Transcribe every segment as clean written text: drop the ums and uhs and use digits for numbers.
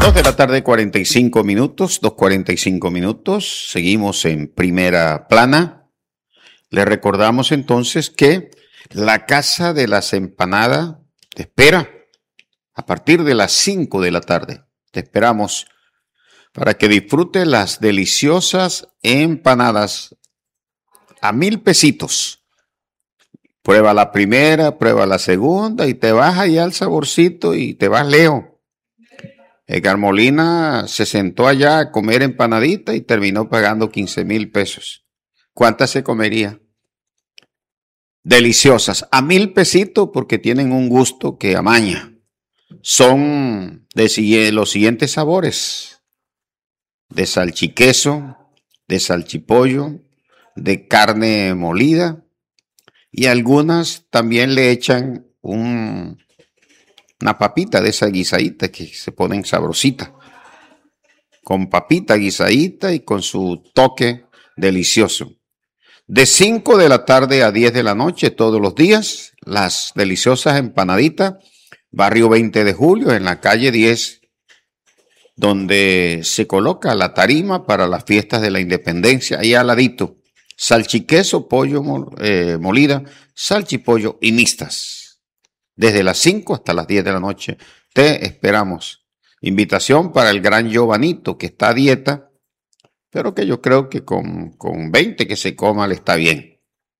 2 de la tarde, 45 minutos, 2:45 minutos. Seguimos en Primera Plana. Le recordamos entonces que la Casa de las Empanadas te espera a partir de las 5 de la tarde. Te esperamos para que disfrutes las deliciosas empanadas a 1,000 pesitos. Prueba la primera, prueba la segunda y te vas allá al saborcito y te vas lejos. Edgar Molina se sentó allá a comer empanadita y terminó pagando 15,000 pesos. ¿Cuántas se comería? Deliciosas, a 1,000 pesitos porque tienen un gusto que amaña. Son de los siguientes sabores: de salchiqueso, de salchipollo, de carne molida, y algunas también le echan una papita de esa guisadita que se ponen sabrosita, con papita guisadita y con su toque delicioso. De 5 de la tarde a 10 de la noche todos los días, las deliciosas empanaditas, barrio 20 de julio, en la calle 10, donde se coloca la tarima para las fiestas de la independencia, ahí al ladito. Salchiqueso, pollo molida, salchipollo y mixtas. Desde las 5 hasta las 10 de la noche te esperamos. Invitación para el gran Giovanito, que está a dieta, pero que yo creo que con 20 que se coma le está bien.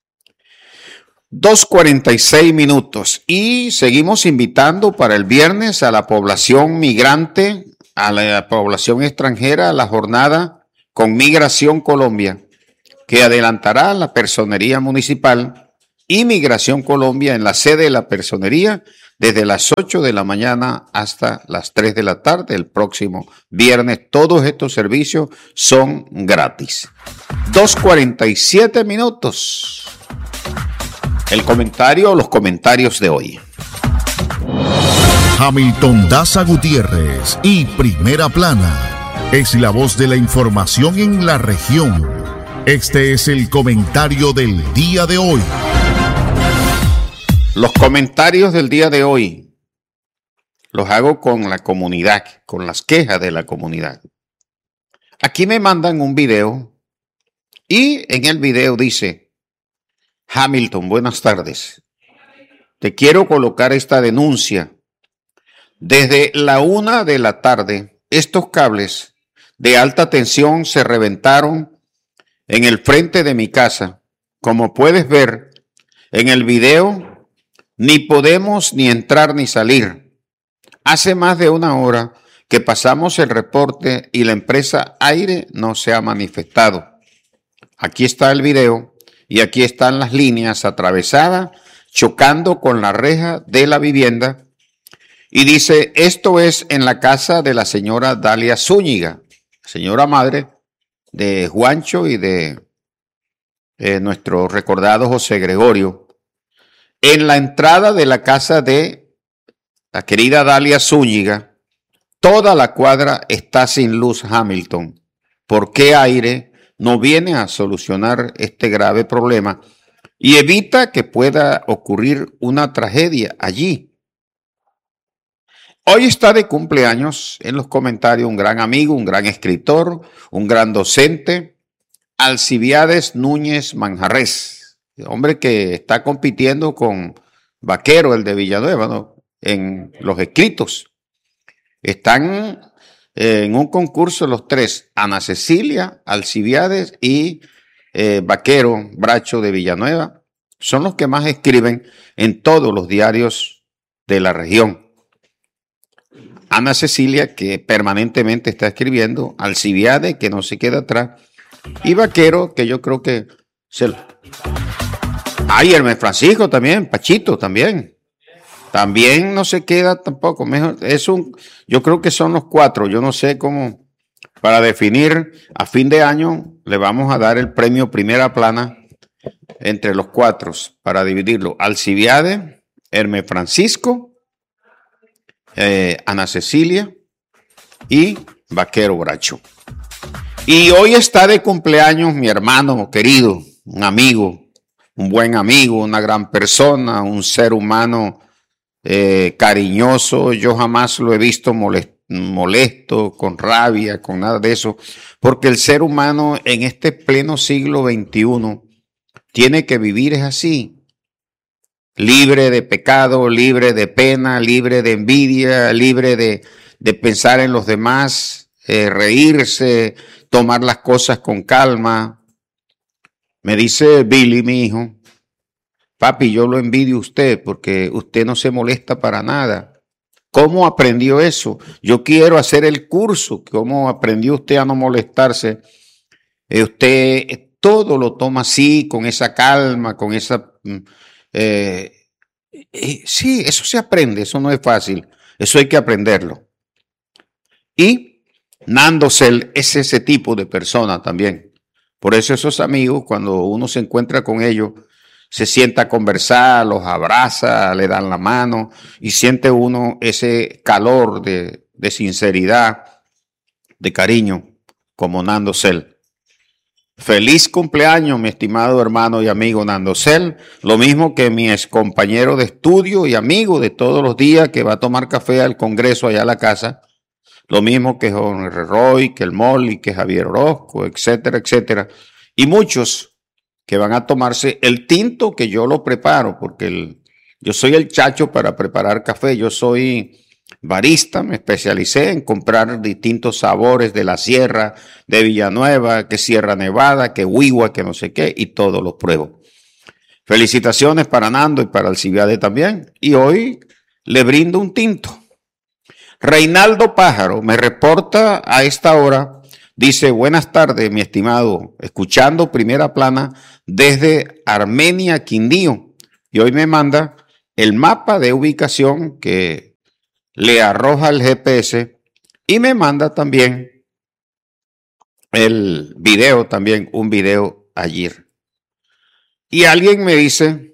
2:46 minutos y seguimos invitando para el viernes a la población migrante, a la población extranjera, a la jornada con Migración Colombia, que adelantará la Personería Municipal y Migración Colombia en la sede de la Personería desde las 8 de la mañana hasta las 3 de la tarde el próximo viernes. Todos estos servicios son gratis. 2:47 minutos. El comentario o los comentarios de hoy. Hamilton Daza Gutiérrez y Primera Plana es la voz de la información en la región. Este es el comentario del día de hoy. Los comentarios del día de hoy los hago con la comunidad, con las quejas de la comunidad. Aquí me mandan un video y en el video dice: Hamilton, buenas tardes. Te quiero colocar esta denuncia. Desde la 1 de la tarde, estos cables de alta tensión se reventaron en el frente de mi casa. Como puedes ver en el video, ni podemos ni entrar ni salir. Hace más de 1 hora que pasamos el reporte y la empresa Aire no se ha manifestado. Aquí está el video y aquí están las líneas atravesadas chocando con la reja de la vivienda. Y dice: esto es en la casa de la señora Dalia Zúñiga, señora madre de Juancho y de nuestro recordado José Gregorio. En la entrada de la casa de la querida Dalia Zúñiga, toda la cuadra está sin luz. Hamilton, ¿por qué Aire no viene a solucionar este grave problema y evita que pueda ocurrir una tragedia allí? Hoy está de cumpleaños en los comentarios un gran amigo, un gran escritor, un gran docente, Alcibiades Núñez Manjarres, hombre que está compitiendo con Vaquero, el de Villanueva, ¿no?, en los escritos. Están en un concurso los tres: Ana Cecilia, Alcibiades y Vaquero Bracho de Villanueva. Son los que más escriben en todos los diarios de la región. Ana Cecilia, que permanentemente está escribiendo, Alcibiades, que no se queda atrás, y Vaquero, que yo creo que se lo... Hermes Francisco también, Pachito también no se queda tampoco. Mejor, yo creo que son los 4, yo no sé cómo, para definir, a fin de año le vamos a dar el premio Primera Plana entre los 4, para dividirlo: Alcibiades, Hermes Francisco, Ana Cecilia y Vaquero Bracho. Y hoy está de cumpleaños mi hermano querido, un amigo, un buen amigo, una gran persona, un ser humano cariñoso. Yo jamás lo he visto molesto, con rabia, con nada de eso, porque el ser humano en este pleno siglo XXI tiene que vivir es así, libre de pecado, libre de pena, libre de envidia, libre de pensar en los demás, reírse, tomar las cosas con calma. Me dice Billy, mi hijo, papi, yo lo envidio a usted porque usted no se molesta para nada. ¿Cómo aprendió eso? Yo quiero hacer el curso. ¿Cómo aprendió usted a no molestarse? Usted todo lo toma así, con esa calma, con esa... sí, eso se aprende, eso no es fácil. Eso hay que aprenderlo. Y Nando Cell es ese tipo de persona también. Por eso esos amigos, cuando uno se encuentra con ellos, se sienta a conversar, los abraza, le dan la mano y siente uno ese calor de sinceridad, de cariño, como Nando Cell. Feliz cumpleaños, mi estimado hermano y amigo Nando Cell, lo mismo que mi ex compañero de estudio y amigo de todos los días que va a tomar café al Congreso allá a la casa, lo mismo que Jorge Roy, que el Molly, que Javier Orozco, etcétera, etcétera, y muchos que van a tomarse el tinto que yo lo preparo, porque yo soy el chacho para preparar café, yo soy barista, me especialicé en comprar distintos sabores de la sierra, de Villanueva, que Sierra Nevada, que Huigua, que no sé qué, y todos los pruebo. Felicitaciones para Nando y para Alcibiade también, y hoy le brindo un tinto. Reinaldo Pájaro me reporta a esta hora, dice, buenas tardes, mi estimado, escuchando Primera Plana desde Armenia, Quindío. Y hoy me manda el mapa de ubicación que le arroja el GPS y me manda también el video, también un video ayer. Y alguien me dice,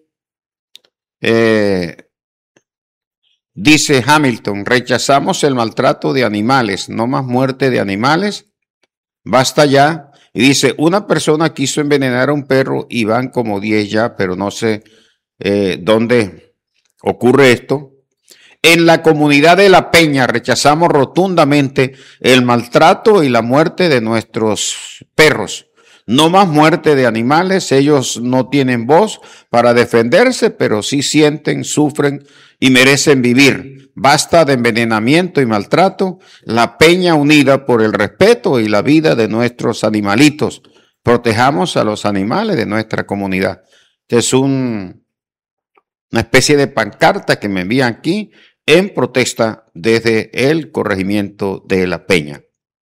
dice Hamilton, rechazamos el maltrato de animales, no más muerte de animales, basta ya. Y dice, una persona quiso envenenar a un perro y van como 10 ya, pero no sé dónde ocurre esto. En la comunidad de La Peña rechazamos rotundamente el maltrato y la muerte de nuestros perros. No más muerte de animales, ellos no tienen voz para defenderse, pero sí sienten, sufren y merecen vivir. Basta de envenenamiento y maltrato. La Peña unida por el respeto y la vida de nuestros animalitos. Protejamos a los animales de nuestra comunidad. Este es una especie de pancarta que me envían aquí en protesta desde el corregimiento de La Peña.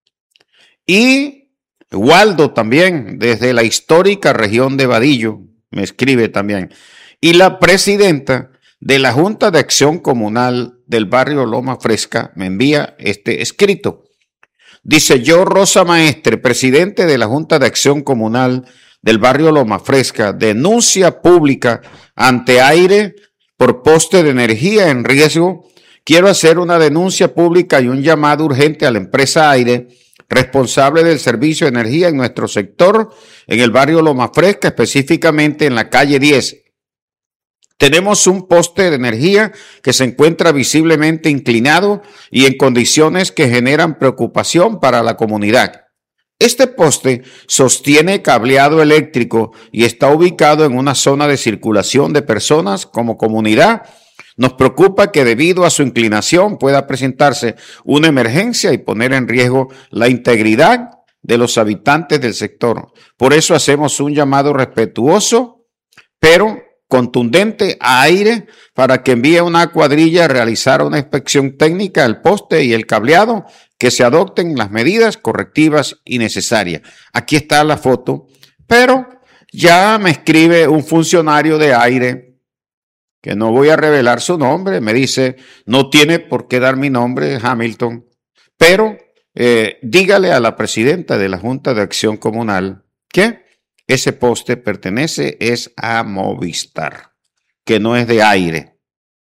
Y Waldo también, desde la histórica región de Vadillo, me escribe también. Y la presidenta de la Junta de Acción Comunal del barrio Loma Fresca me envía este escrito. Dice, yo, Rosa Maestre, presidente de la Junta de Acción Comunal del barrio Loma Fresca, denuncia pública ante Aire por poste de energía en riesgo. Quiero hacer una denuncia pública y un llamado urgente a la empresa Aire, responsable del servicio de energía en nuestro sector, en el barrio Loma Fresca, específicamente en la calle 10. Tenemos un poste de energía que se encuentra visiblemente inclinado y en condiciones que generan preocupación para la comunidad. Este poste sostiene cableado eléctrico y está ubicado en una zona de circulación de personas. Como comunidad, nos preocupa que debido a su inclinación pueda presentarse una emergencia y poner en riesgo la integridad de los habitantes del sector. Por eso hacemos un llamado respetuoso, pero contundente a Aire para que envíe una cuadrilla a realizar una inspección técnica del poste y el cableado, que se adopten las medidas correctivas y necesarias. Aquí está la foto, pero ya me escribe un funcionario de Aire, que no voy a revelar su nombre, me dice, no tiene por qué dar mi nombre, Hamilton, pero dígale a la presidenta de la Junta de Acción Comunal que ese poste pertenece a Movistar, que no es de Aire.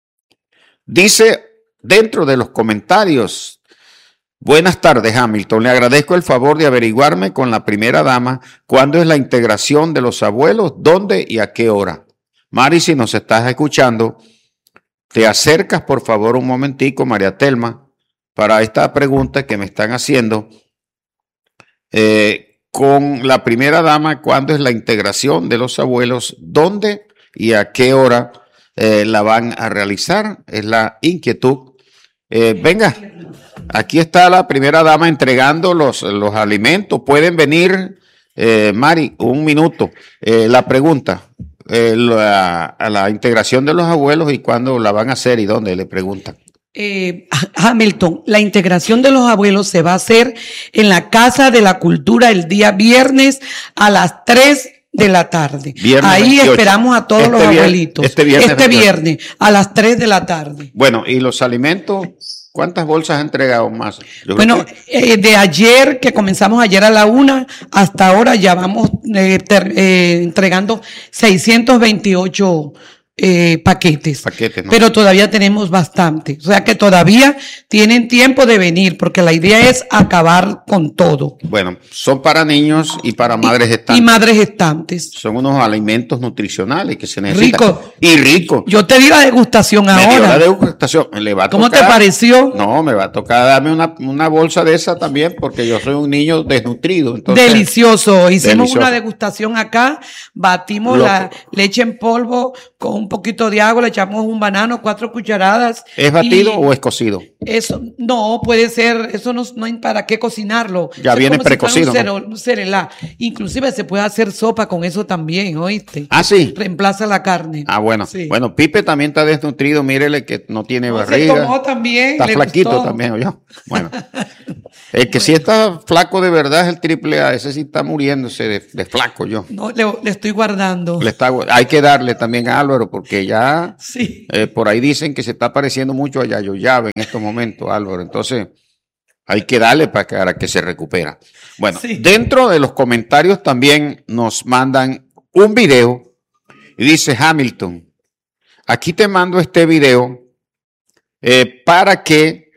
Dice dentro de los comentarios, buenas tardes, Hamilton, le agradezco el favor de averiguarme con la primera dama cuándo es la integración de los abuelos, dónde y a qué hora. Mari, si nos estás escuchando, te acercas por favor un momentico, María Telma, para esta pregunta que me están haciendo con la primera dama, ¿cuándo es la integración de los abuelos? ¿Dónde y a qué hora la van a realizar? Es la inquietud. Venga, aquí está la primera dama entregando los alimentos. Pueden venir, Mari, un minuto. La pregunta, a la integración de los abuelos y cuándo la van a hacer y dónde, le preguntan. Hamilton, la integración de los abuelos se va a hacer en la Casa de la Cultura el día viernes a las 3 de la tarde. Viernes Ahí 28. Esperamos a todos los abuelitos. Este viernes a las 3 de la tarde. Bueno, ¿y los alimentos? ¿Cuántas bolsas ha entregado más? Bueno, de ayer, que comenzamos ayer a la 1, hasta ahora ya vamos entregando 628 paquetes, ¿no? Pero todavía tenemos bastante, o sea que todavía tienen tiempo de venir, porque la idea es acabar con todo. Bueno, son para niños y para madres gestantes. Y madres gestantes. Son unos alimentos nutricionales que se necesitan. Rico. Y rico. Yo te di la degustación ahora. Me dio la degustación. Le va a ¿Cómo tocar, te pareció? No, me va a tocar darme una bolsa de esa también, porque yo soy un niño desnutrido. Entonces, delicioso. Hicimos una degustación acá, batimos la leche en polvo con un poquito de agua, le echamos un banano, 4 cucharadas. ¿Es batido o es cocido? Eso no puede ser, eso no hay para qué cocinarlo. Ya eso viene precocido. Si un cerelá. Inclusive se puede hacer sopa con eso también, ¿oíste? Ah, sí. Reemplaza la carne. Ah, bueno. Sí. Bueno, Pipe también está desnutrido, mírele que no tiene barriga. Se tomó también. Está flaquito gustó. también, ¿oyó? Bueno. El que sí está flaco de verdad es el AAA, ese sí está muriéndose de flaco yo. No, le estoy guardando. Hay que darle también a Álvaro, porque ya sí. Por ahí dicen que se está pareciendo mucho a Yayo Llave en estos momentos, Álvaro. Entonces, hay que darle para que se recupera. Bueno, sí. Dentro de los comentarios también nos mandan un video y dice Hamilton, aquí te mando este video para que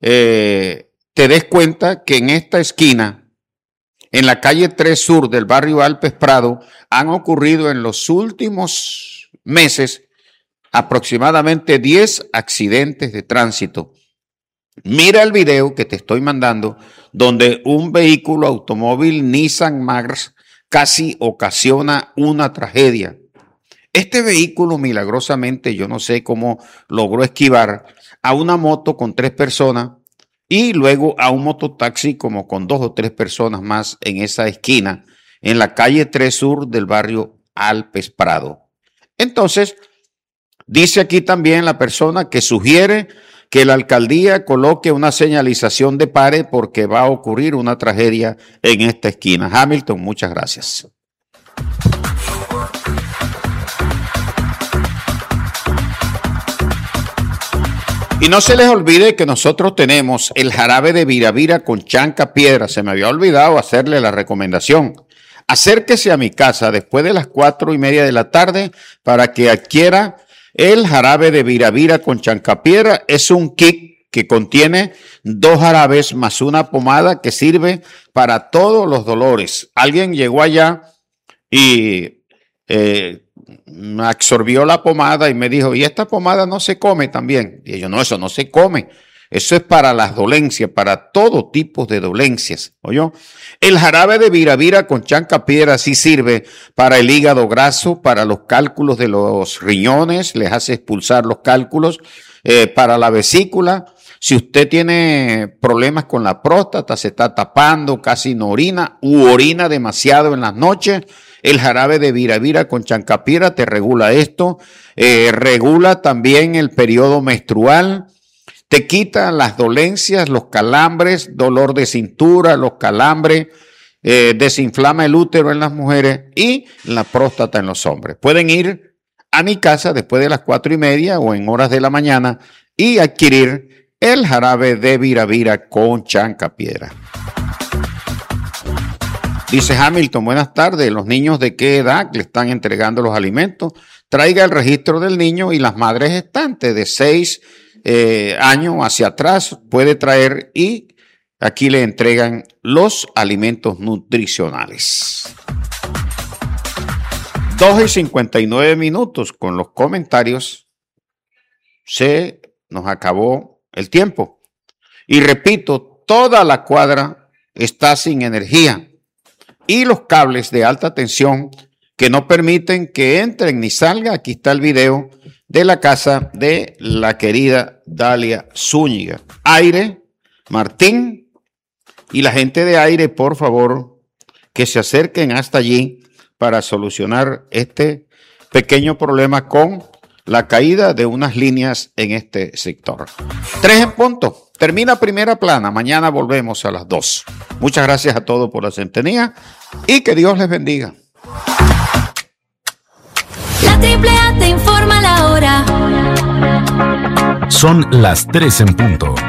te des cuenta que en esta esquina, en la calle 3 Sur del barrio Alpes Prado, han ocurrido en los últimos meses aproximadamente 10 accidentes de tránsito. Mira el video que te estoy mandando, donde un vehículo automóvil Nissan Mars casi ocasiona una tragedia. Este vehículo, milagrosamente, yo no sé cómo logró esquivar a una moto con 3 personas y luego a un mototaxi como con 2 o 3 personas más en esa esquina, en la calle 3 Sur del barrio Alpes Prado. Entonces, dice aquí también la persona que sugiere que la alcaldía coloque una señalización de pare porque va a ocurrir una tragedia en esta esquina. Hamilton, muchas gracias. Y no se les olvide que nosotros tenemos el jarabe de Viravira con chanca piedra. Se me había olvidado hacerle la recomendación. Acérquese a mi casa después de las 4:30 de la tarde para que adquiera el jarabe de Viravira con chancapiedra. Es un kit que contiene 2 jarabes más una pomada que sirve para todos los dolores. Alguien llegó allá y me absorbió la pomada y me dijo, ¿y esta pomada no se come también? Y yo, no, eso no se come. Eso es para las dolencias, para todo tipo de dolencias. ¿Oyó? El jarabe de Viravira con chancapiedra sí sirve para el hígado graso, para los cálculos de los riñones, les hace expulsar los cálculos, para la vesícula. Si usted tiene problemas con la próstata, se está tapando, casi no orina, u orina demasiado en las noches, el jarabe de Viravira con chancapiedra te regula esto. Regula también el periodo menstrual. Te quita las dolencias, los calambres, dolor de cintura, los calambres, desinflama el útero en las mujeres y la próstata en los hombres. Pueden ir a mi casa después de las 4:30 o en horas de la mañana y adquirir el jarabe de Viravira con chancapiedra. Dice Hamilton, buenas tardes, ¿los niños de qué edad le están entregando los alimentos? Traiga el registro del niño y las madres gestantes de 6 años hacia atrás puede traer y aquí le entregan los alimentos nutricionales. 2:59 con los comentarios. Se nos acabó el tiempo. Y repito, toda la cuadra está sin energía y los cables de alta tensión que no permiten que entren ni salga. Aquí está el video de la casa de la querida Dalia Zúñiga. Aire, Martín y la gente de Aire, por favor, que se acerquen hasta allí para solucionar este pequeño problema con la caída de unas líneas en este sector. 3 en punto. Termina Primera Plana. Mañana volvemos a las 2. Muchas gracias a todos por la sintonía y que Dios les bendiga. La AAA te informa la hora. Son las 3 en punto.